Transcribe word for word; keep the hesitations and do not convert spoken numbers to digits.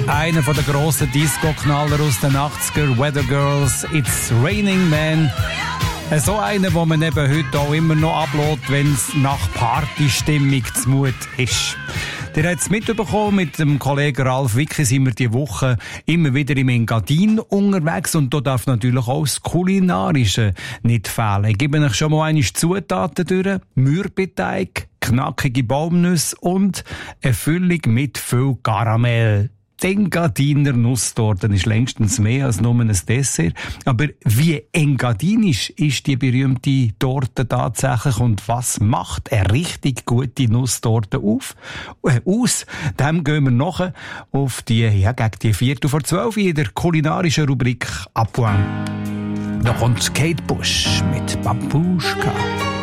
Einer von den grossen Disco-Knaller aus den achtziger, Weather Girls, It's Raining Man. So einer, den man eben heute auch immer noch ablässt, wenn es nach Partystimmung zumut ist. Der hat es mitbekommen, mit dem Kollegen Ralf Wicki sind wir diese Woche immer wieder im Engadin unterwegs und da darf natürlich auch das Kulinarische nicht fehlen. Ich gebe euch schon mal einige Zutaten durch. Mürbeteig, knackige Baumnüsse und eine Füllung mit viel Karamell. Die Engadiner Nusstorte ist längstens mehr als nur ein Dessert. Aber wie engadinisch ist die berühmte Torte tatsächlich und was macht eine richtig gute Nusstorte auf? Äh, aus? Dem gehen wir nachher auf die, ja, gegen die Viertel vor zwölf in der kulinarischen Rubrik «A Point». Da kommt Kate Bush mit «Babuschka».